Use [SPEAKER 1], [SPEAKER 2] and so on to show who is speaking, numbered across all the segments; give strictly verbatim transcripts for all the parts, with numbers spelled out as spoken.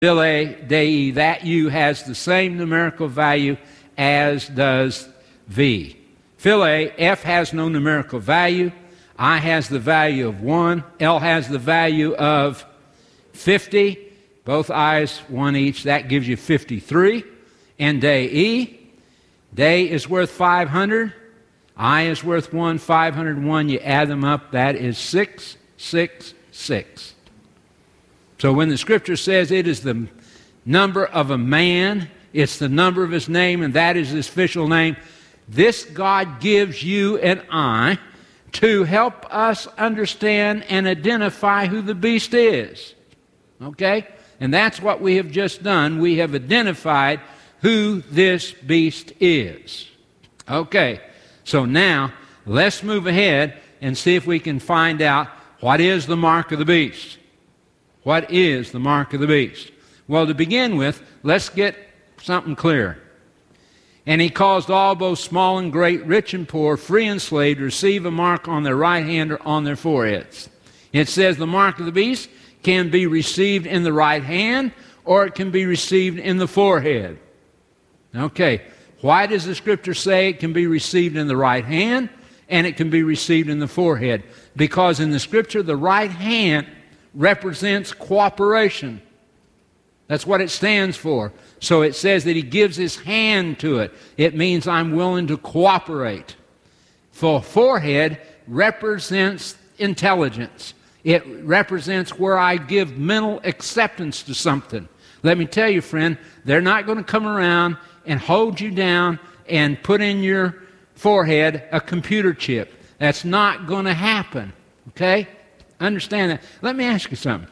[SPEAKER 1] Philae Dei, that you, has the same numerical value as does V. Philae, F has no numerical value. I has the value of one. L has the value of fifty. Both I's, one each. That gives you fifty-three. And Dei, Dei is worth five hundred. I is worth one. five hundred one. You add them up. That is six, six, six. So when the Scripture says it is the number of a man, it's the number of his name, and that is his official name, this God gives you and I to help us understand and identify who the beast is. Okay? And that's what we have just done. We have identified who this beast is. Okay. So now, let's move ahead and see if we can find out what is the mark of the beast. What is the mark of the beast? Well, to begin with, let's get something clear. And he caused all, both small and great, rich and poor, free and slave, to receive a mark on their right hand or on their foreheads. It says the mark of the beast can be received in the right hand, or it can be received in the forehead. Okay, why does the Scripture say it can be received in the right hand and it can be received in the forehead? Because in the Scripture, the right hand represents cooperation. That's what it stands for. So it says that he gives his hand to it. It means I'm willing to cooperate. For forehead represents intelligence. It represents where I give mental acceptance to something. Let me tell you, friend, they're not going to come around and hold you down and put in your forehead a computer chip. That's not going to happen. Okay? Understand that. Let me ask you something.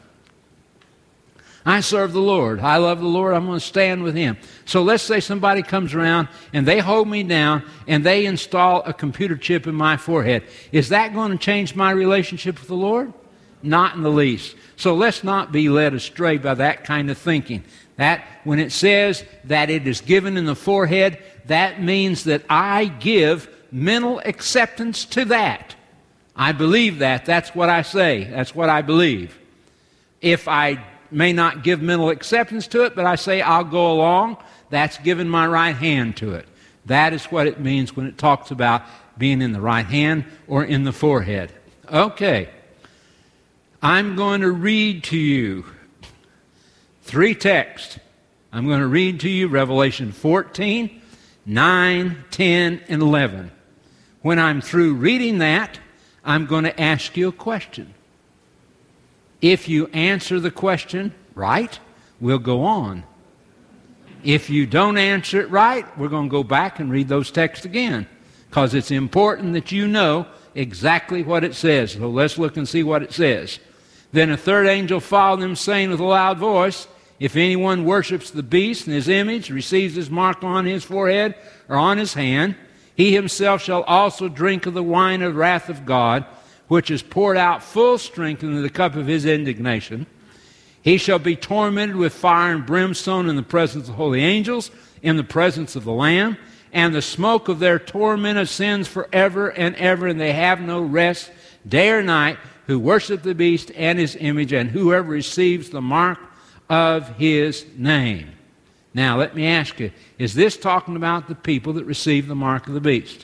[SPEAKER 1] I serve the Lord. I love the Lord. I'm going to stand with Him. So let's say somebody comes around and they hold me down and they install a computer chip in my forehead. Is that going to change my relationship with the Lord? Not in the least. So let's not be led astray by that kind of thinking. That when it says that it is given in the forehead, that means that I give mental acceptance to that. I believe that. That's what I say. That's what I believe. If I may not give mental acceptance to it, but I say I'll go along, that's giving my right hand to it. That is what it means when it talks about being in the right hand or in the forehead. Okay. I'm going to read to you three texts. I'm going to read to you Revelation fourteen, nine, ten, and eleven. When I'm through reading that, I'm going to ask you a question. If you answer the question right, we'll go on. If you don't answer it right, we're going to go back and read those texts again, because it's important that you know exactly what it says. So let's look and see what it says. Then a third angel followed them, saying with a loud voice, if anyone worships the beast and his image, receives his mark on his forehead or on his hand, he himself shall also drink of the wine of the wrath of God, which is poured out full strength into the cup of his indignation. He shall be tormented with fire and brimstone in the presence of holy angels, in the presence of the Lamb, and the smoke of their torment ascends forever and ever, and they have no rest day or night, who worship the beast and his image, and whoever receives the mark of his name. Now, let me ask you, is this talking about the people that receive the mark of the beast?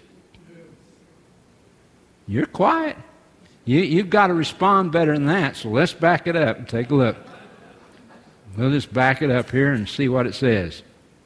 [SPEAKER 1] You're quiet. You, you've got to respond better than that, so let's back it up and take a look. We'll just back it up here and see what it says.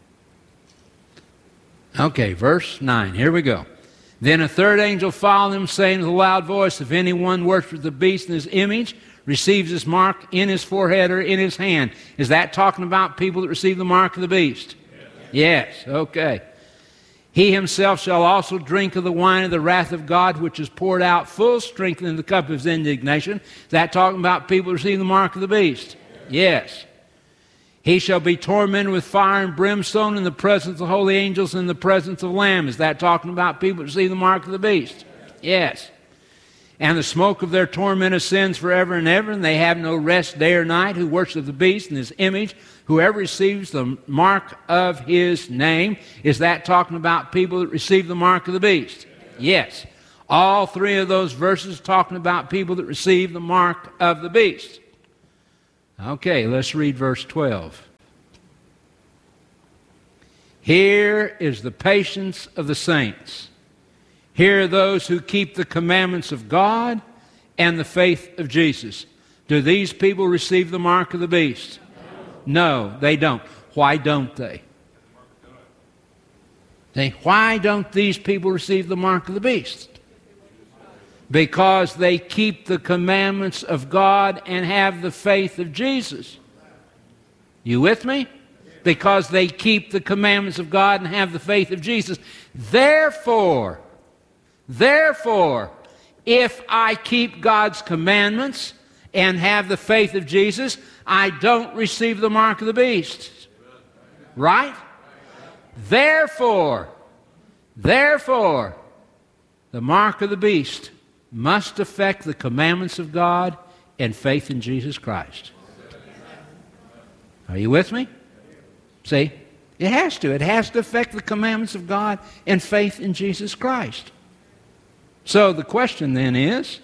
[SPEAKER 1] Okay, verse nine. Here we go. Then a third angel followed him, saying with a loud voice, if anyone worships the beast in his image, receives his mark in his forehead or in his hand. Is that talking about people that receive the mark of the beast? Yes. Yes. Okay. He himself shall also drink of the wine of the wrath of God, which is poured out full strength in the cup of his indignation. Is that talking about people receiving the mark of the beast? Yes. He shall be tormented with fire and brimstone in the presence of holy angels, in the presence of the Lamb. Is that talking about people receiving the mark of the beast? Yes. And the smoke of their torment ascends forever and ever, and they have no rest day or night, who worship the beast and his image. Whoever receives the mark of his name. Is that talking about people that receive the mark of the beast? Yes. All three of those verses talking about people that receive the mark of the beast. Okay, let's read verse twelve. Here is the patience of the saints. Here are those who keep the commandments of God and the faith of Jesus. Do these people receive the mark of the beast? No, they don't. Why don't they? They why don't these people receive the mark of the beast? Because they keep the commandments of God and have the faith of Jesus. You with me? Because they keep the commandments of God and have the faith of Jesus. Therefore, therefore, if I keep God's commandments and have the faith of Jesus, I don't receive the mark of the beast. Right? Therefore, therefore, the mark of the beast must affect the commandments of God and faith in Jesus Christ. Are you with me? See, it has to. It has to affect the commandments of God and faith in Jesus Christ. So the question then is,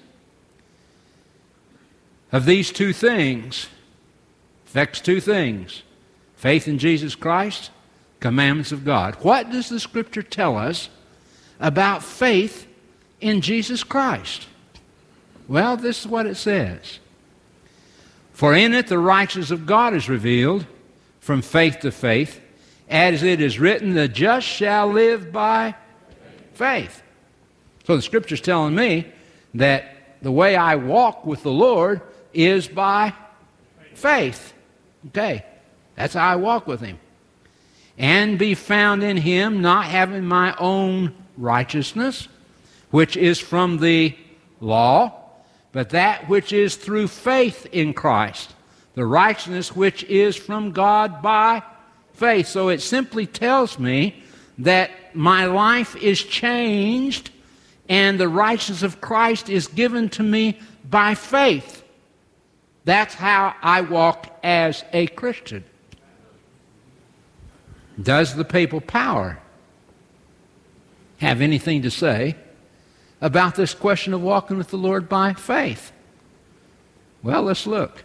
[SPEAKER 1] of these two things, affects two things, faith in Jesus Christ, commandments of God. What does the Scripture tell us about faith in Jesus Christ? Well, this is what it says. For in it the righteousness of God is revealed from faith to faith, as it is written, the just shall live by faith. So the Scripture's telling me that the way I walk with the Lord is by faith. Okay, that's how I walk with Him. And be found in Him, not having my own righteousness, which is from the law, but that which is through faith in Christ, the righteousness which is from God by faith. So it simply tells me that my life is changed and the righteousness of Christ is given to me by faith. That's how I walk as a Christian. Does the papal power have anything to say about this question of walking with the Lord by faith? Well, let's look.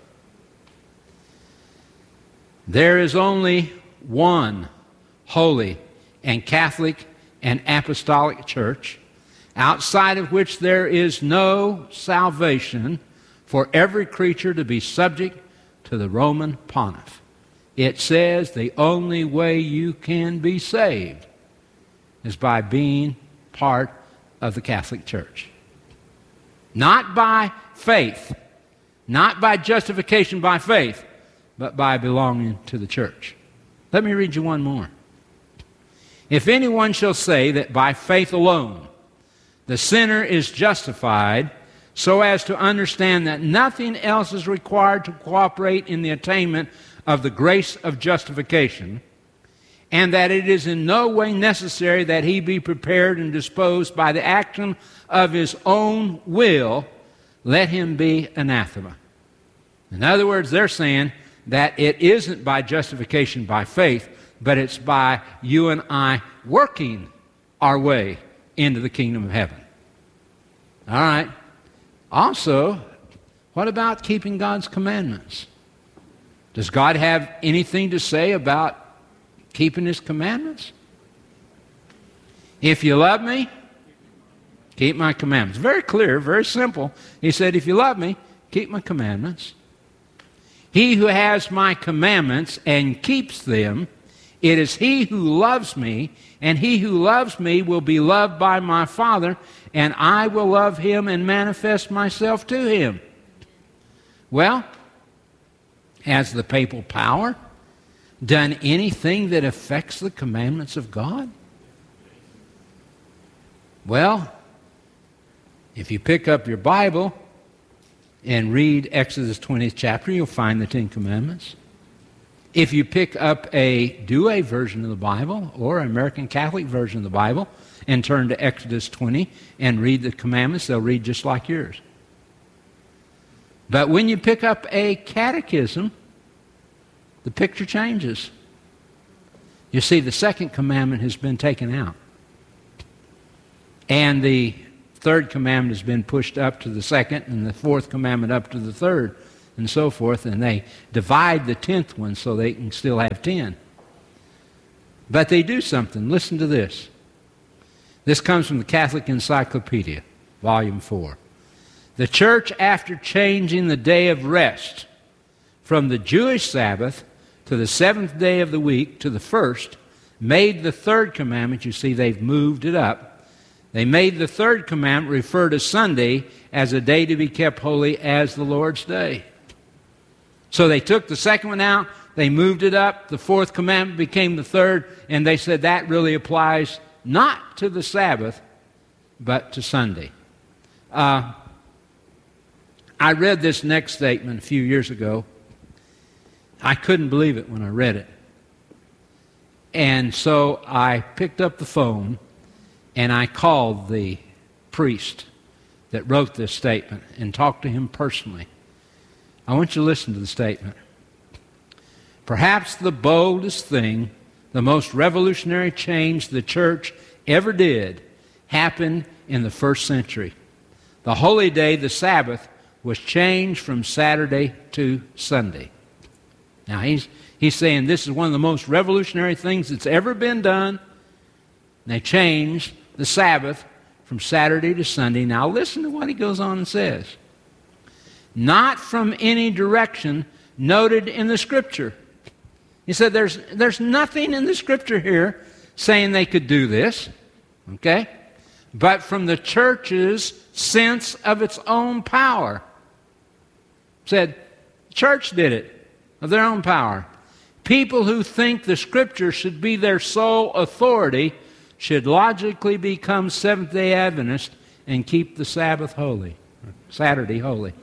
[SPEAKER 1] There is only one holy and Catholic and apostolic church, outside of which there is no salvation for every creature to be subject to the Roman Pontiff. It says the only way you can be saved is by being part of the Catholic Church. Not by faith, not by justification by faith, but by belonging to the church. Let me read you one more. If anyone shall say that by faith alone the sinner is justified, so as to understand that nothing else is required to cooperate in the attainment of the grace of justification, and that it is in no way necessary that he be prepared and disposed by the action of his own will, let him be anathema. In other words, they're saying that it isn't by justification by faith, but it's by you and I working our way into the kingdom of heaven. All right. Also, what about keeping God's commandments? Does God have anything to say about keeping His commandments? If you love me, keep my commandments. Very clear, very simple. He said, if you love me, keep my commandments. He who has my commandments and keeps them, it is he who loves me, and he who loves me will be loved by my Father, and I will love him and manifest myself to him. Well, has the papal power done anything that affects the commandments of God? Well, if you pick up your Bible and read Exodus twentieth chapter, you'll find the Ten Commandments. If you pick up a Douay version of the Bible or an American Catholic version of the Bible and turn to Exodus twenty and read the commandments, they'll read just like yours. But when you pick up a catechism, the picture changes. You see, the second commandment has been taken out. And the third commandment has been pushed up to the second, and the fourth commandment up to the third, and so forth. And they divide the tenth one so they can still have ten. But they do something. Listen to this. This comes from the Catholic Encyclopedia, Volume four. The church, after changing the day of rest from the Jewish Sabbath to the seventh day of the week to the first, made the third commandment, you see they've moved it up, they made the third commandment refer to Sunday as a day to be kept holy as the Lord's day. So they took the second one out, they moved it up, the fourth commandment became the third, and they said that really applies not to the Sabbath, but to Sunday. Uh, I read this next statement a few years ago. I couldn't believe it when I read it. And so I picked up the phone and I called the priest that wrote this statement and talked to him personally. I want you to listen to the statement. Perhaps the boldest thing, the most revolutionary change the church ever did, happened in the first century. The holy day, the Sabbath, was changed from Saturday to Sunday. Now, he's, he's saying this is one of the most revolutionary things that's ever been done. They changed the Sabbath from Saturday to Sunday. Now, listen to what he goes on and says. Not from any direction noted in the Scripture. He said there's, there's nothing in the Scripture here saying they could do this, okay? But from the church's sense of its own power. Said, the church did it, of their own power. People who think the Scripture should be their sole authority should logically become Seventh-day Adventists and keep the Sabbath holy, Saturday holy.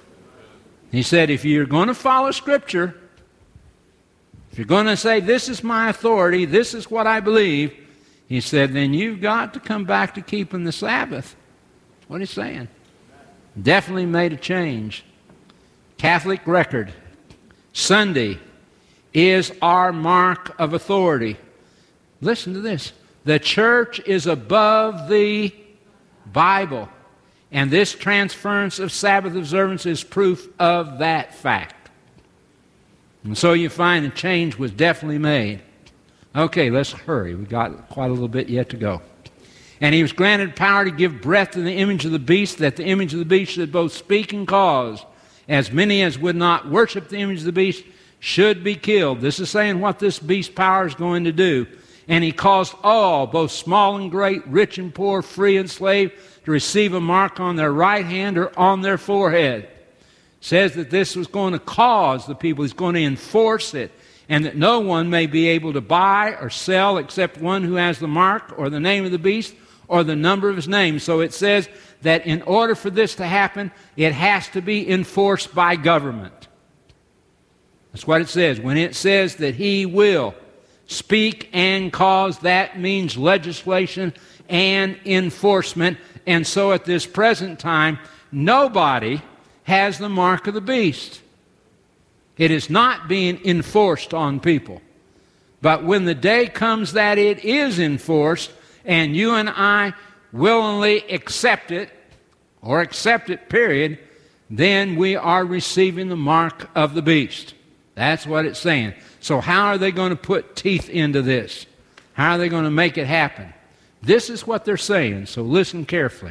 [SPEAKER 1] He said, if you're going to follow Scripture, if you're going to say, this is my authority, this is what I believe, he said, then you've got to come back to keeping the Sabbath. That's what he's saying. Definitely made a change. Catholic record. Sunday is our mark of authority. Listen to this. The church is above the Bible. And this transference of Sabbath observance is proof of that fact. And so you find the change was definitely made. Okay, let's hurry. We've got quite a little bit yet to go. And he was granted power to give breath to the image of the beast, that the image of the beast should both speak and cause. As many as would not worship the image of the beast should be killed. This is saying what this beast power is going to do. And he caused all, both small and great, rich and poor, free and slave, to receive a mark on their right hand or on their forehead. It says that this was going to cause the people, he's going to enforce it, and that no one may be able to buy or sell except one who has the mark or the name of the beast or the number of his name. So it says that in order for this to happen, it has to be enforced by government. That's what it says. When it says that he will speak and cause, that means legislation and enforcement. And so at this present time, nobody has the mark of the beast. It is not being enforced on people. But when the day comes that it is enforced, and you and I willingly accept it, or accept it, period, then we are receiving the mark of the beast. That's what it's saying. So how are they going to put teeth into this? How are they going to make it happen? This is what they're saying, so listen carefully.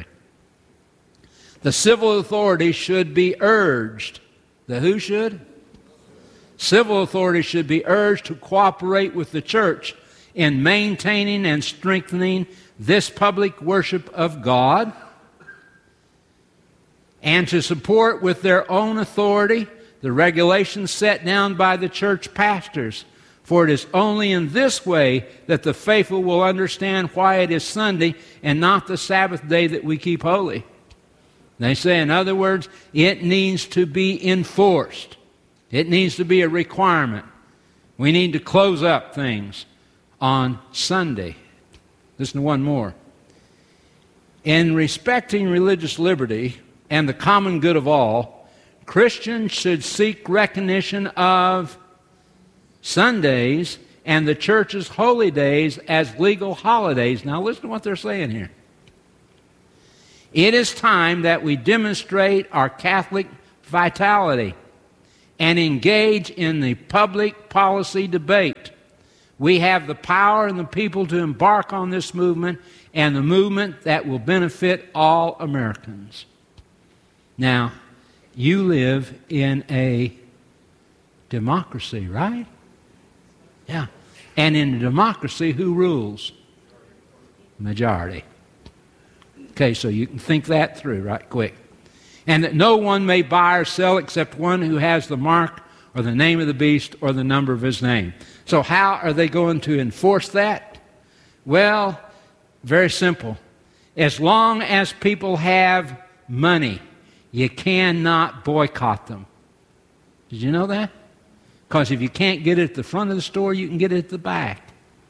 [SPEAKER 1] The civil authorities should be urged. The who should? Civil authorities should be urged to cooperate with the church in maintaining and strengthening this public worship of God, and to support with their own authority the regulations set down by the church pastors. For it is only in this way that the faithful will understand why it is Sunday and not the Sabbath day that we keep holy. They say, in other words, it needs to be enforced. It needs to be a requirement. We need to close up things on Sunday. Listen to one more. In respecting religious liberty and the common good of all, Christians should seek recognition of Sundays and the church's holy days as legal holidays. Now listen to what they're saying here. It is time that we demonstrate our Catholic vitality and engage in the public policy debate We have the power and the people to embark on this movement, and the movement that will benefit all Americans. Now, you live in a democracy, right? Yeah. And in a democracy, who rules? Majority. Okay, so you can think that through right quick. And that no one may buy or sell except one who has the mark or the name of the beast or the number of his name. So how are they going to enforce that? Well, very simple. As long as people have money, you cannot boycott them. Did you know that? Because if you can't get it at the front of the store, you can get it at the back.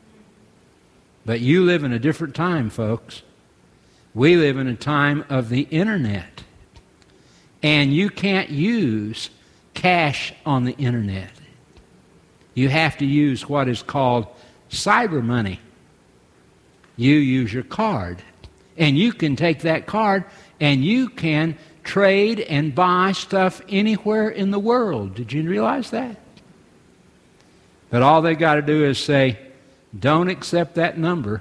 [SPEAKER 1] But you live in a different time, folks. We live in a time of the internet. And you can't use cash on the internet. You have to use what is called cyber money. You use your card. And you can take that card and you can trade and buy stuff anywhere in the world. Did you realize that? But all they got to do is say, don't accept that number.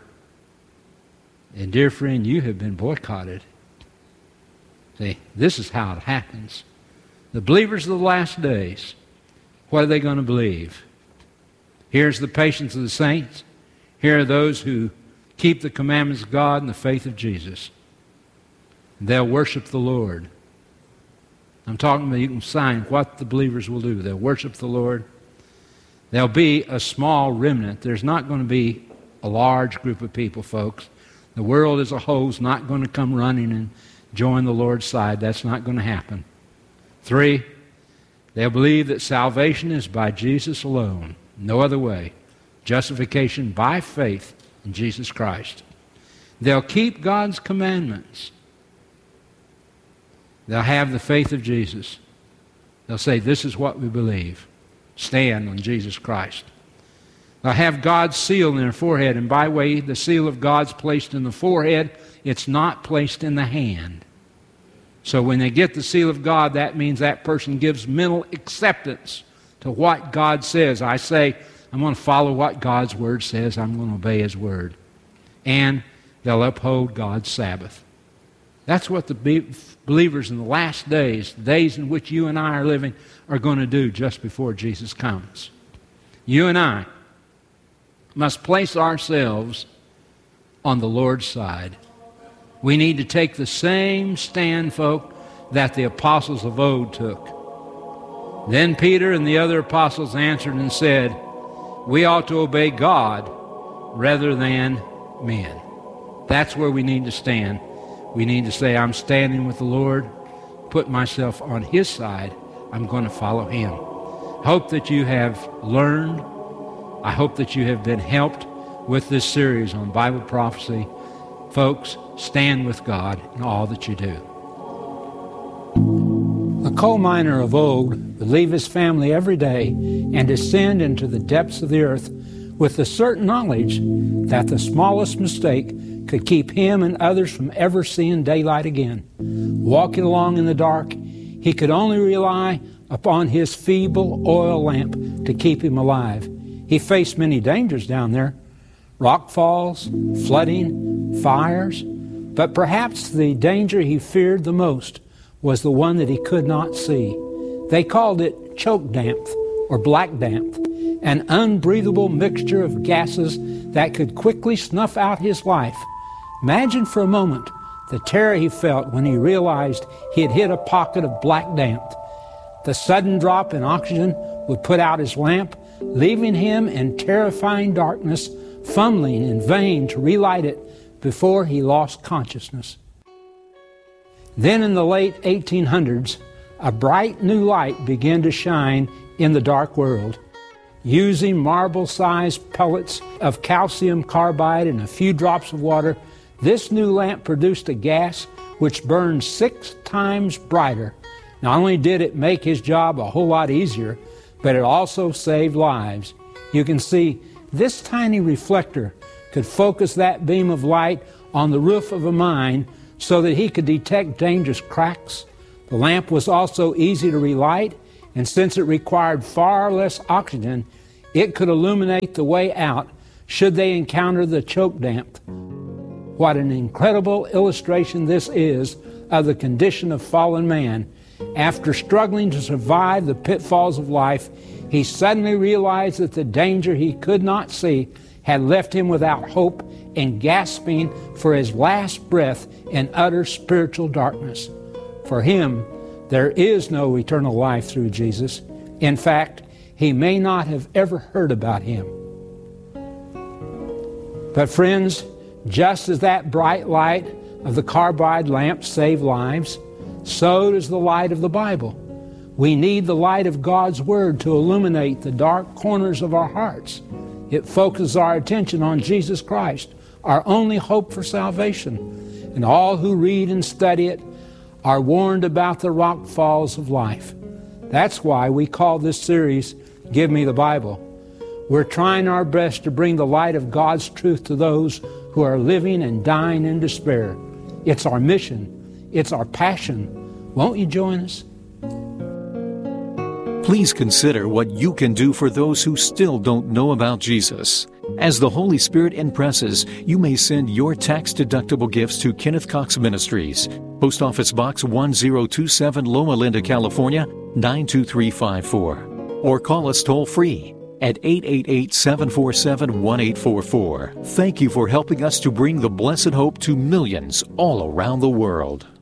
[SPEAKER 1] And dear friend, you have been boycotted. See, this is how it happens. The believers of the last days, what are they going to believe? Here's the patience of the saints. Here are those who keep the commandments of God and the faith of Jesus. They'll worship the Lord. I'm talking about, you can sign what the believers will do. They'll worship the Lord. There'll be a small remnant. There's not going to be a large group of people, folks. The world as a whole is not going to come running and join the Lord's side. That's not going to happen. Three, they'll believe that salvation is by Jesus alone, no other way. Justification by faith in Jesus Christ. They'll keep God's commandments. They'll have the faith of Jesus. They'll say, this is what we believe. Stand on Jesus Christ. They'll have God's seal in their forehead, and by the way, the seal of God's placed in the forehead. It's not placed in the hand. So when they get the seal of God, that means that person gives mental acceptance to what God says. I say, I'm going to follow what God's Word says. I'm going to obey His Word. And they'll uphold God's Sabbath. That's what the believers in the last days, the days in which you and I are living, are going to do just before Jesus comes. You and I must place ourselves on the Lord's side. We need to take the same stand, folk, that the apostles of old took. Then Peter and the other apostles answered and said, we ought to obey God rather than men. That's where we need to stand. We need to say, I'm standing with the Lord, put myself on His side. I'm going to follow Him. I hope that you have learned. I hope that you have been helped with this series on Bible prophecy. Folks, stand with God in all that you do. A coal miner of old would leave his family every day and descend into the depths of the earth with the certain knowledge that the smallest mistake could keep him and others from ever seeing daylight again. Walking along in the dark, he could only rely upon his feeble oil lamp to keep him alive. He faced many dangers down there, rock falls, flooding, fires, but perhaps the danger he feared the most was the one that he could not see. They called it choke damp or black damp, an unbreathable mixture of gases that could quickly snuff out his life. Imagine for a moment the terror he felt when he realized he had hit a pocket of black damp. The sudden drop in oxygen would put out his lamp, leaving him in terrifying darkness, fumbling in vain to relight it before he lost consciousness. Then in the late eighteen hundreds, a bright new light began to shine in the dark world. Using marble-sized pellets of calcium carbide and a few drops of water, this new lamp produced a gas which burned six times brighter. Not only did it make his job a whole lot easier, but it also saved lives. You can see this tiny reflector could focus that beam of light on the roof of a mine so that he could detect dangerous cracks. The lamp was also easy to relight, and since it required far less oxygen, It could illuminate the way out should they encounter the choke damp. What an incredible illustration this is of the condition of fallen man. After struggling to survive the pitfalls of life, he suddenly realized that the danger he could not see had left him without hope and gasping for his last breath in utter spiritual darkness. For him, there is no eternal life through Jesus. In fact, he may not have ever heard about him. But friends, just as that bright light of the carbide lamp saved lives, so does the light of the Bible. We need the light of God's Word to illuminate the dark corners of our hearts. It focuses our attention on Jesus Christ, our only hope for salvation. And all who read and study it are warned about the rock falls of life. That's why we call this series, Give Me the Bible. We're trying our best to bring the light of God's truth to those who are living and dying in despair. It's our mission. It's our passion. Won't you join us?
[SPEAKER 2] Please consider what you can do for those who still don't know about Jesus. As the Holy Spirit impresses, you may send your tax-deductible gifts to Kenneth Cox Ministries, Post Office Box one zero two seven, Loma Linda, California, nine two three five four. Or call us toll-free at eight eight eight, seven four seven, one eight four four. Thank you for helping us to bring the blessed hope to millions all around the world.